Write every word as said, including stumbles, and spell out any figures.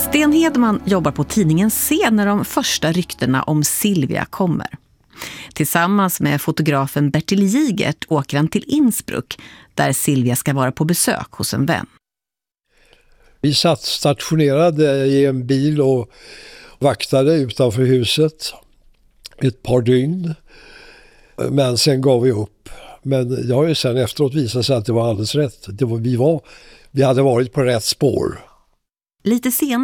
Sten Hedman jobbar på tidningen C när de första ryktena om Silvia kommer. Tillsammans med fotografen Bertil Gigert åker han till Innsbruck där Silvia ska vara på besök hos en vän. Vi satt stationerade i en bil och vaktade utanför huset ett par dygn. Men sen gav vi upp. Men det har ju sen efteråt visat sig att det var alldeles rätt. Det var, vi, var, vi hade varit på rätt spår. Lite senare